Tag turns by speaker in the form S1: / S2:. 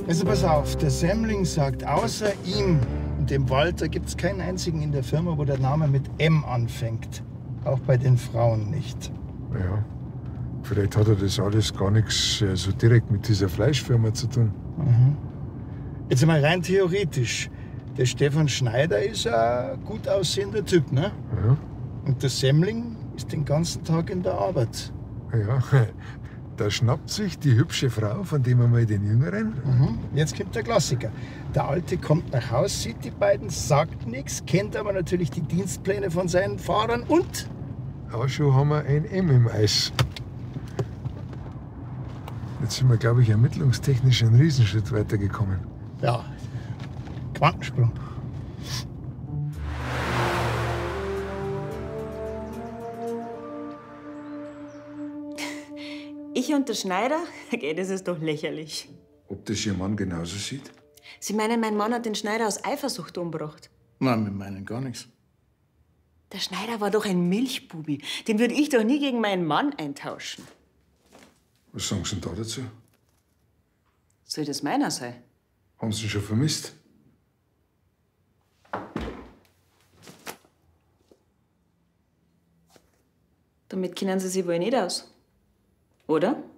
S1: Also pass auf, der Semmling sagt, außer ihm und dem Walter gibt es keinen einzigen in der Firma, wo der Name mit M anfängt. Auch bei den Frauen nicht.
S2: Ja, vielleicht hat er das alles gar nichts so direkt mit dieser Fleischfirma zu tun.
S1: Mhm. Jetzt mal rein theoretisch. Der Stefan Schneider ist ein gut aussehender Typ, ne?
S2: Ja.
S1: Und der Semmling ist den ganzen Tag in der Arbeit.
S2: Ja, da schnappt sich die hübsche Frau von dem einmal den Jüngeren.
S1: Mhm. Jetzt kommt der Klassiker. Der Alte kommt nach Haus, sieht die beiden, sagt nichts, kennt aber natürlich die Dienstpläne von seinen Fahrern und...
S2: Auch schon haben wir ein M im Eis. Jetzt sind wir, glaube ich, ermittlungstechnisch einen Riesenschritt weitergekommen.
S1: Ja, Quantensprung.
S3: Ich und der Schneider? Okay, das ist doch lächerlich.
S2: Ob das Ihr Mann genauso sieht?
S3: Sie meinen, mein Mann hat den Schneider aus Eifersucht umgebracht?
S1: Nein, wir meinen gar nichts.
S3: Der Schneider war doch ein Milchbubi. Den würde ich doch nie gegen meinen Mann eintauschen.
S2: Was sagen Sie denn da dazu?
S3: Soll das meiner sein?
S2: Haben Sie ihn schon vermisst?
S3: Damit kennen Sie sich wohl nicht aus. Oder?